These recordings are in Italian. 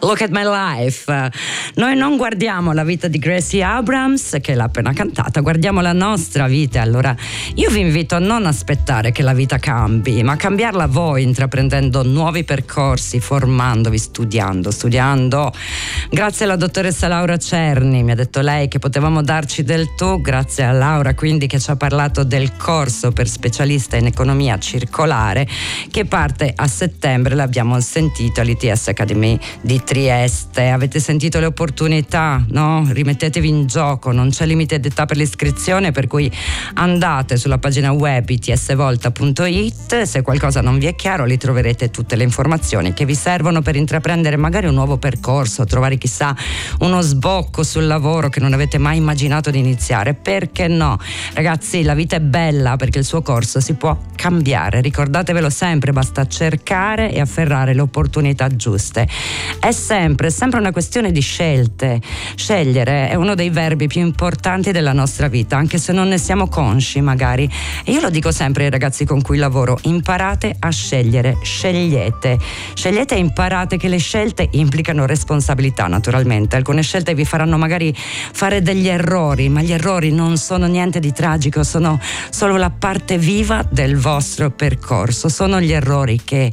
Look at My Life. Noi non guardiamo la vita di Gracie Abrams, che l'ha appena cantata, guardiamo la nostra vita. Allora io vi invito a non aspettare che la vita cambi, ma a cambiarla voi, intraprendendo nuovi percorsi, formandovi, studiando. Grazie alla dottoressa Laura Cerni, mi ha detto lei che potevamo darci del tu. Grazie a Laura quindi che ci ha parlato del corso per specialista in economia circolare che parte a settembre. L'abbiamo sentito all'ITS Academy di Trieste. Avete sentito le opportunità, no? Rimettetevi in gioco, non c'è limite d'età per l'iscrizione, per cui andate sulla pagina web itsvolta.it. Se qualcosa non vi è chiaro, lì troverete tutte le informazioni che vi servono per intraprendere magari un nuovo percorso, trovare chissà uno sbocco sul lavoro che non avete mai immaginato di iniziare. Perché no? Ragazzi, la vita è bella perché il suo corso si può cambiare, ricordatevelo sempre, basta cercare e afferrare le opportunità giuste. È sempre una questione di scelte. Scegliere è uno dei verbi più importanti della nostra vita, anche se non ne siamo consci magari. E io lo dico sempre ai ragazzi con cui lavoro: imparate a scegliere, scegliete e imparate che le scelte implicano responsabilità. Naturalmente alcune scelte vi faranno magari fare degli errori, ma gli errori non sono niente di tragico, sono solo la parte viva del vostro percorso. Sono gli errori che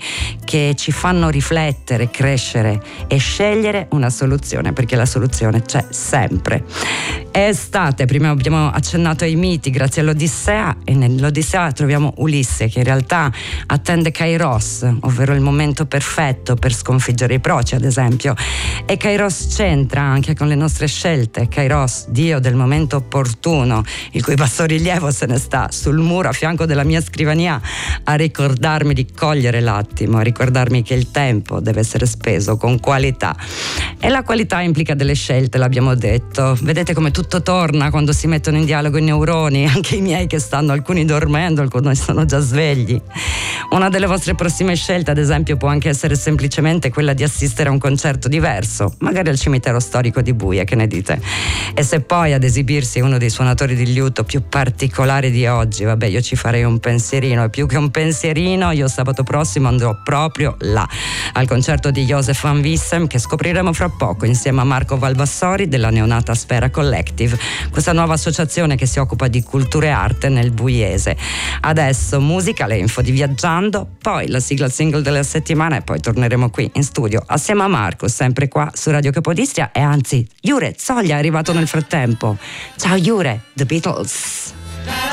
ci fanno riflettere, crescere e scegliere una soluzione, perché la soluzione c'è sempre. È estate, prima abbiamo accennato ai miti grazie all'Odissea, e nell'Odissea troviamo Ulisse che in realtà attende Kairos, ovvero il momento perfetto per sconfiggere i proci, ad esempio. E Kairos c'entra anche con le nostre scelte. Kairos, Dio del momento opportuno, il cui bassorilievo se ne sta sul muro a fianco della mia scrivania a ricordarmi di cogliere l'attimo, a ricordarmi che il tempo deve essere speso con qualità. E la qualità implica delle scelte, l'abbiamo detto. Vedete come tutto torna quando si mettono in dialogo i neuroni, anche i miei che stanno alcuni dormendo, alcuni sono già svegli. Una delle vostre prossime scelte, ad esempio, può anche essere semplicemente quella di assistere a un concerto diverso, magari al cimitero storico di Buie, che ne dite? E se poi ad esibirsi uno dei suonatori di liuto più particolari di oggi, vabbè, io ci farei un pensierino, e più che un pensierino io sabato prossimo andrò proprio là, al concerto di Joseph Van Wissem, che scopriremo fra poco insieme a Marco Valvassori della neonata Sfera Collective, questa nuova associazione che si occupa di cultura e arte nel buiese. Adesso musica, le info di Viaggiando, poi la sigla single della settimana e poi torneremo qui in studio assieme a Marco, sempre qua su Radio Capodistria. E anzi, Jure Zoglia è arrivato nel frattempo. Ciao Jure, The Beatles.